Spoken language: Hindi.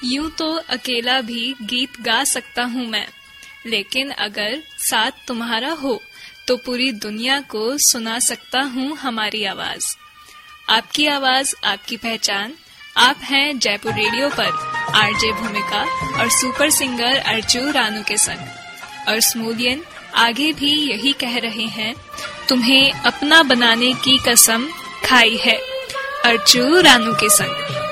यूं तो अकेला भी गीत गा सकता हूँ मैं, लेकिन अगर साथ तुम्हारा हो तो पूरी दुनिया को सुना सकता हूँ हमारी आवाज। आपकी आवाज, आपकी पहचान। आप हैं जयपुर रेडियो पर आरजे भूमिका और सुपर सिंगर अर्जू रानू के संग। और स्मूलियन आगे भी यही कह रहे हैं, तुम्हें अपना बनाने की कसम खाई है अर्जू रानू के संग।